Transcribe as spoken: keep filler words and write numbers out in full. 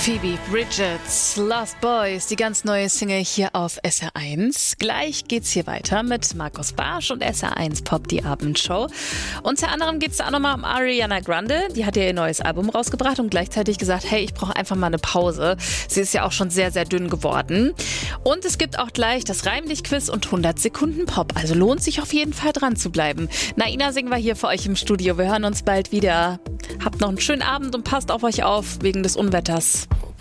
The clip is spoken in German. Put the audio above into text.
Phoebe Bridgers, Lost Boys, die ganz neue Single hier auf S R eins. Gleich geht's hier weiter mit Markus Barsch und S R eins Pop, die Abendshow. Unter anderem geht's da auch nochmal um Ariana Grande. Die hat ja ihr neues Album rausgebracht und gleichzeitig gesagt, hey, ich brauche einfach mal eine Pause. Sie ist ja auch schon sehr, sehr dünn geworden. Und es gibt auch gleich das Reim-Dich-Quiz und hundert Sekunden Pop. Also lohnt sich auf jeden Fall dran zu bleiben. Naina singen wir hier für euch im Studio. Wir hören uns bald wieder. Habt noch einen schönen Abend und passt auf euch auf wegen des Unwetters.